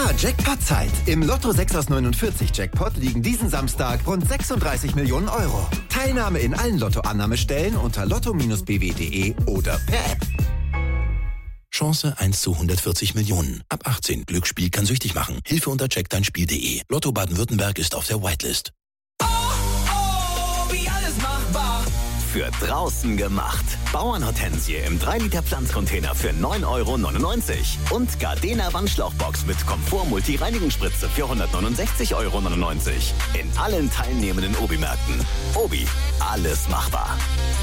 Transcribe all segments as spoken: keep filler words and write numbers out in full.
Jackpot-Zeit. Im Lotto sechs aus neunundvierzig Jackpot liegen diesen Samstag rund sechsunddreißig Millionen Euro. Teilnahme in allen Lottoannahmestellen unter lotto Bindestrich b w punkt d e oder per App. Chance eins zu hundertvierzig Millionen. Ab achtzehn. Glücksspiel kann süchtig machen. Hilfe unter check dein Spiel punkt d e. Lotto Baden-Württemberg ist auf der Whitelist. Oh, oh, wie alles machbar. Für draußen gemacht. Bauernhortensie im drei Liter Pflanzcontainer für neun Euro neunundneunzig. Und Gardena Wandschlauchbox mit Komfort-Multi-Reinigungsspritze für hundertneunundsechzig Euro neunundneunzig. In allen teilnehmenden Obi-Märkten. Obi, alles machbar.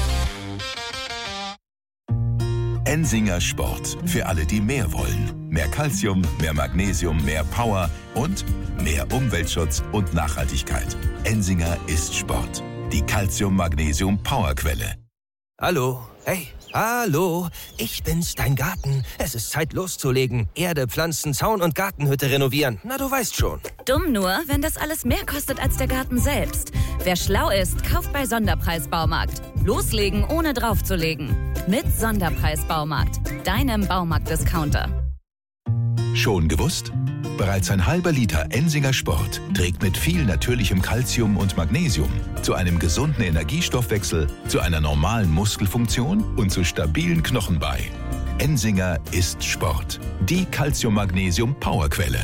Ensinger Sport. Für alle, die mehr wollen. Mehr Calcium, mehr Magnesium, mehr Power und mehr Umweltschutz und Nachhaltigkeit. Ensinger ist Sport. Die Calcium-Magnesium-Powerquelle. Hallo, hey, hallo, ich bin's, dein Garten. Es ist Zeit loszulegen. Erde, Pflanzen, Zaun und Gartenhütte renovieren. Na, du weißt schon. Dumm nur, wenn das alles mehr kostet als der Garten selbst. Wer schlau ist, kauft bei Sonderpreis-Baumarkt. Loslegen, ohne draufzulegen. Mit Sonderpreis-Baumarkt, deinem Baumarkt-Discounter. Schon gewusst? Bereits ein halber Liter Ensinger Sport trägt mit viel natürlichem Calcium und Magnesium zu einem gesunden Energiestoffwechsel, zu einer normalen Muskelfunktion und zu stabilen Knochen bei. Ensinger ist Sport. Die Calcium-Magnesium-Powerquelle.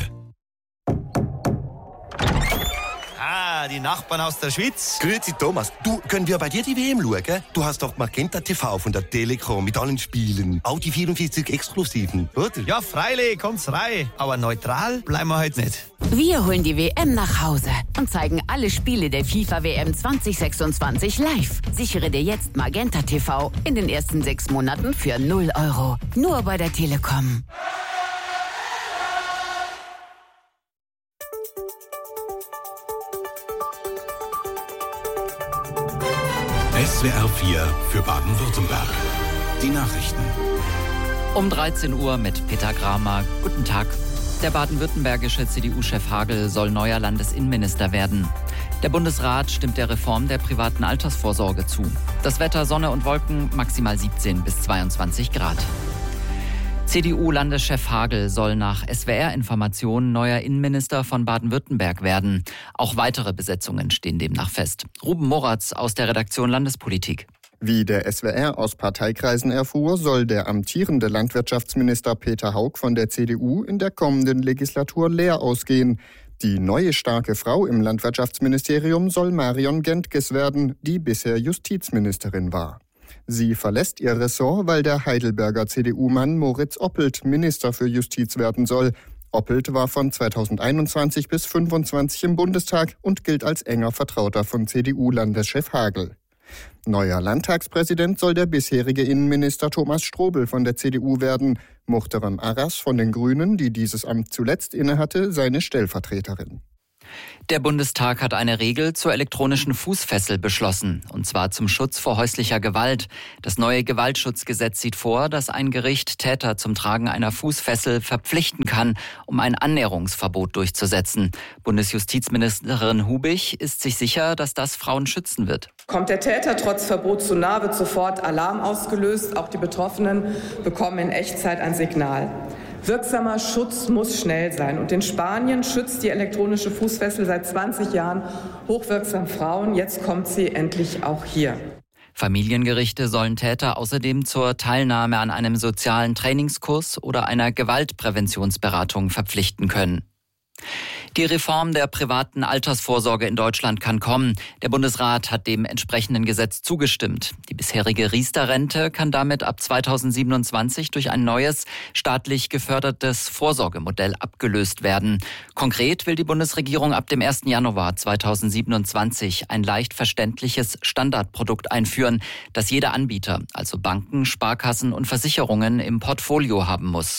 Ah, die Nachbarn aus der Schweiz. Grüezi Thomas, du, können wir bei dir die W M schauen? Du hast doch Magenta T V von der Telekom mit allen Spielen. Auch die vierundvierzig Exklusiven, oder? Ja, freilich, kommt's rein. Aber neutral bleiben wir heute nicht. Wir holen die W M nach Hause und zeigen alle Spiele der FIFA W M zwanzig sechsundzwanzig live. Sichere dir jetzt Magenta T V in den ersten sechs Monaten für null Euro. Nur bei der Telekom. S W R vier für Baden-Württemberg. Die Nachrichten. Um dreizehn Uhr mit Peter Kramer. Guten Tag. Der baden-württembergische C D U-Chef Hagel soll neuer Landesinnenminister werden. Der Bundesrat stimmt der Reform der privaten Altersvorsorge zu. Das Wetter, Sonne und Wolken, maximal siebzehn bis zweiundzwanzig Grad. C D U-Landeschef Hagel soll nach S W R-Informationen neuer Innenminister von Baden-Württemberg werden. Auch weitere Besetzungen stehen demnach fest. Ruben Moratz aus der Redaktion Landespolitik. Wie der S W R aus Parteikreisen erfuhr, soll der amtierende Landwirtschaftsminister Peter Haug von der C D U in der kommenden Legislatur leer ausgehen. Die neue starke Frau im Landwirtschaftsministerium soll Marion Gentges werden, die bisher Justizministerin war. Sie verlässt ihr Ressort, weil der Heidelberger C D U-Mann Moritz Oppelt Minister für Justiz werden soll. Oppelt war von zweitausendeinundzwanzig bis fünfundzwanzig im Bundestag und gilt als enger Vertrauter von C D U-Landeschef Hagel. Neuer Landtagspräsident soll der bisherige Innenminister Thomas Strobel von der C D U werden. Muhterem Arras von den Grünen, die dieses Amt zuletzt innehatte, seine Stellvertreterin. Der Bundestag hat eine Regel zur elektronischen Fußfessel beschlossen, und zwar zum Schutz vor häuslicher Gewalt. Das neue Gewaltschutzgesetz sieht vor, dass ein Gericht Täter zum Tragen einer Fußfessel verpflichten kann, um ein Annäherungsverbot durchzusetzen. Bundesjustizministerin Hubig ist sich sicher, dass das Frauen schützen wird. Kommt der Täter trotz Verbot zu nahe, wird sofort Alarm ausgelöst. Auch die Betroffenen bekommen in Echtzeit ein Signal. Wirksamer Schutz muss schnell sein. Und in Spanien schützt die elektronische Fußfessel seit zwanzig Jahren hochwirksam Frauen. Jetzt kommt sie endlich auch hier. Familiengerichte sollen Täter außerdem zur Teilnahme an einem sozialen Trainingskurs oder einer Gewaltpräventionsberatung verpflichten können. Die Reform der privaten Altersvorsorge in Deutschland kann kommen. Der Bundesrat hat dem entsprechenden Gesetz zugestimmt. Die bisherige Riester-Rente kann damit ab zweitausendsiebenundzwanzig durch ein neues, staatlich gefördertes Vorsorgemodell abgelöst werden. Konkret will die Bundesregierung ab dem ersten Januar zweitausendsiebenundzwanzig ein leicht verständliches Standardprodukt einführen, das jeder Anbieter, also Banken, Sparkassen und Versicherungen, im Portfolio haben muss.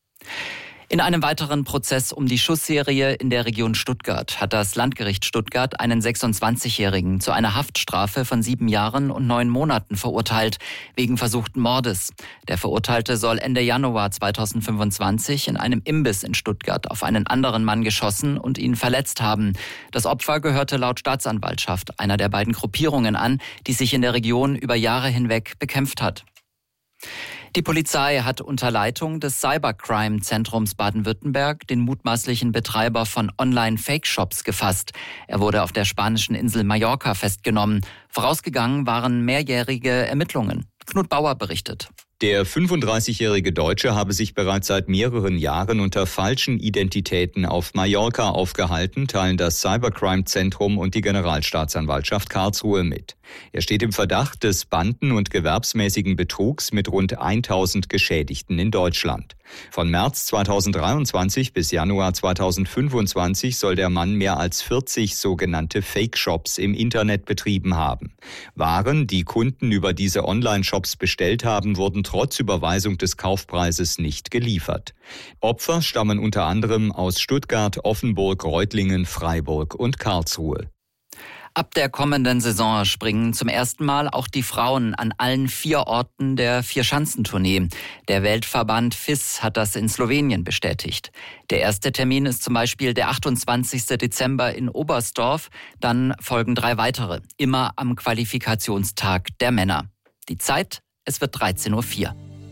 In einem weiteren Prozess um die Schussserie in der Region Stuttgart hat das Landgericht Stuttgart einen sechsundzwanzigjährigen zu einer Haftstrafe von sieben Jahren und neun Monaten verurteilt, wegen versuchten Mordes. Der Verurteilte soll Ende Januar zweitausendfünfundzwanzig in einem Imbiss in Stuttgart auf einen anderen Mann geschossen und ihn verletzt haben. Das Opfer gehörte laut Staatsanwaltschaft einer der beiden Gruppierungen an, die sich in der Region über Jahre hinweg bekämpft hat. Die Polizei hat unter Leitung des Cybercrime-Zentrums Baden-Württemberg den mutmaßlichen Betreiber von Online-Fake-Shops gefasst. Er wurde auf der spanischen Insel Mallorca festgenommen. Vorausgegangen waren mehrjährige Ermittlungen. Knut Bauer berichtet. Der fünfunddreißigjährige Deutsche habe sich bereits seit mehreren Jahren unter falschen Identitäten auf Mallorca aufgehalten, teilen das Cybercrime-Zentrum und die Generalstaatsanwaltschaft Karlsruhe mit. Er steht im Verdacht des banden- und gewerbsmäßigen Betrugs mit rund tausend Geschädigten in Deutschland. Von März zweitausenddreiundzwanzig bis Januar zweitausendfünfundzwanzig soll der Mann mehr als vierzig sogenannte Fake-Shops im Internet betrieben haben. Waren, die Kunden über diese Online-Shops bestellt haben, wurden trotz Überweisung des Kaufpreises nicht geliefert. Opfer stammen unter anderem aus Stuttgart, Offenburg, Reutlingen, Freiburg und Karlsruhe. Ab der kommenden Saison springen zum ersten Mal auch die Frauen an allen vier Orten der Vierschanzentournee. Der Weltverband F I S hat das in Slowenien bestätigt. Der erste Termin ist zum Beispiel der achtundzwanzigsten Dezember in Oberstdorf. Dann folgen drei weitere, immer am Qualifikationstag der Männer. Die Zeit, es wird dreizehn Uhr vier.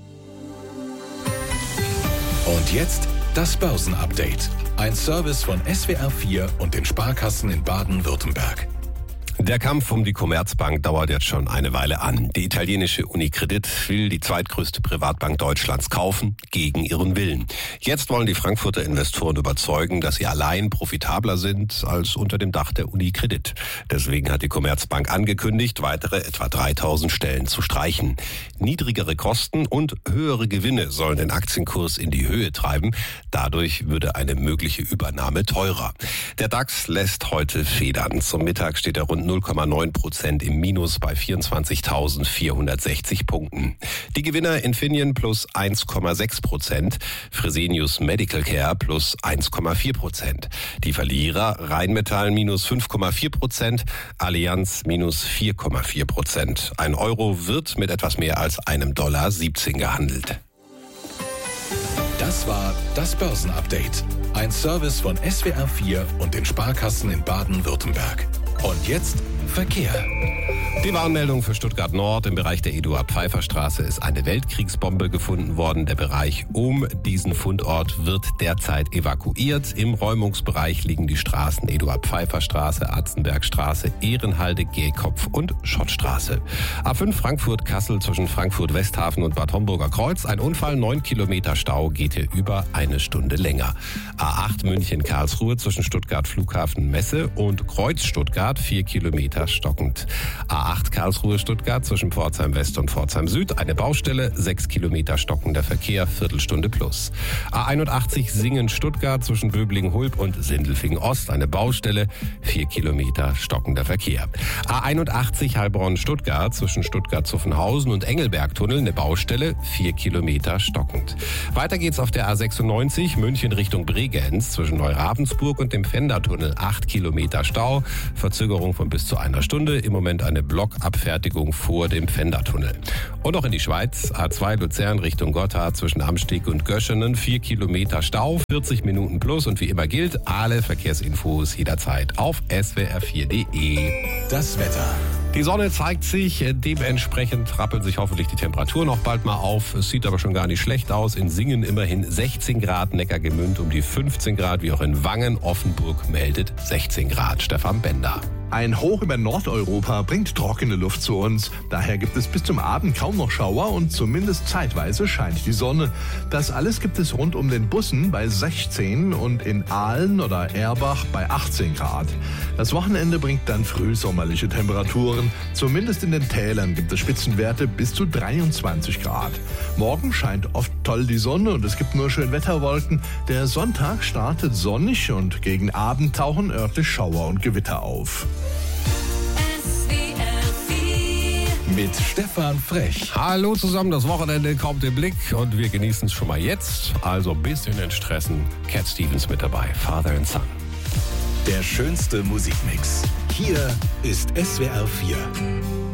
Und jetzt das Börsenupdate. Ein Service von S W R vier und den Sparkassen in Baden-Württemberg. Der Kampf um die Commerzbank dauert jetzt schon eine Weile an. Die italienische Unicredit will die zweitgrößte Privatbank Deutschlands kaufen, gegen ihren Willen. Jetzt wollen die Frankfurter Investoren überzeugen, dass sie allein profitabler sind als unter dem Dach der Unicredit. Deswegen hat die Commerzbank angekündigt, weitere etwa dreitausend Stellen zu streichen. Niedrigere Kosten und höhere Gewinne sollen den Aktienkurs in die Höhe treiben. Dadurch würde eine mögliche Übernahme teurer. Der DAX lässt heute federn. Zum Mittag steht er rund null Komma neun Prozent im Minus bei vierundzwanzigtausendvierhundertsechzig Punkten. Die Gewinner Infineon plus eins Komma sechs Prozent, Fresenius Medical Care plus eins Komma vier Prozent. Die Verlierer Rheinmetall minus fünf Komma vier Prozent, Allianz minus vier Komma vier Prozent. Ein Euro wird mit etwas mehr als einem Dollar siebzehn gehandelt. Das war das Börsenupdate. Ein Service von S W R vier und den Sparkassen in Baden-Württemberg. Und jetzt Verkehr. Die Warnmeldung für Stuttgart Nord. Im Bereich der Eduard-Pfeiffer-Straße ist eine Weltkriegsbombe gefunden worden. Der Bereich um diesen Fundort wird derzeit evakuiert. Im Räumungsbereich liegen die Straßen Eduard-Pfeiffer-Straße, Atzenbergstraße, Ehrenhalde, Gehkopf und Schottstraße. A fünf Frankfurt-Kassel zwischen Frankfurt-Westhafen und Bad Homburger Kreuz. Ein Unfall, neun Kilometer Stau, geht hier über eine Stunde länger. A acht München-Karlsruhe zwischen Stuttgart-Flughafen-Messe und Kreuz-Stuttgart, vier Kilometer stockend. A acht Karlsruhe-Stuttgart zwischen Pforzheim West und Pforzheim Süd, eine Baustelle, sechs Kilometer stockender Verkehr, Viertelstunde plus. A einundachtzig Singen-Stuttgart zwischen Böblingen-Hulb und Sindelfingen Ost, eine Baustelle, vier Kilometer stockender Verkehr. A einundachtzig Heilbronn-Stuttgart zwischen Stuttgart-Zuffenhausen und Engelberg-Tunnel, eine Baustelle, vier Kilometer stockend. Weiter geht's auf der A sechsundneunzig München Richtung Bregenz zwischen Neuravendsburg und dem Fendertunnel, acht Kilometer Stau, Verzögerung von bis zu einer Stunde, im Moment eine Blockabfertigung vor dem Fendertunnel. Und noch in die Schweiz, A zwei Luzern Richtung Gotthard zwischen Amsteg und Göschenen, vier Kilometer Stau, vierzig Minuten plus und wie immer gilt, alle Verkehrsinfos jederzeit auf S W R vier Punkt de. Das Wetter. Die Sonne zeigt sich, dementsprechend rappeln sich hoffentlich die Temperaturen noch bald mal auf. Es sieht aber schon gar nicht schlecht aus. In Singen immerhin sechzehn Grad, Neckargemünd um die fünfzehn Grad, wie auch in Wangen. Offenburg meldet sechzehn Grad. Stefan Bender. Ein Hoch über Nordeuropa bringt trockene Luft zu uns. Daher gibt es bis zum Abend kaum noch Schauer und zumindest zeitweise scheint die Sonne. Das alles gibt es rund um den Bussen bei sechzehn und in Aalen oder Erbach bei achtzehn Grad. Das Wochenende bringt dann frühsommerliche Temperaturen. Zumindest in den Tälern gibt es Spitzenwerte bis zu dreiundzwanzig Grad. Morgen scheint oft toll die Sonne und es gibt nur Schönwetterwolken. Der Sonntag startet sonnig und gegen Abend tauchen örtlich Schauer und Gewitter auf. Mit Stefan Frech. Hallo zusammen, das Wochenende kommt im Blick und wir genießen es schon mal jetzt. Also ein bisschen entstressen. Cat Stevens mit dabei, Father and Son. Der schönste Musikmix. Hier ist S W R vier.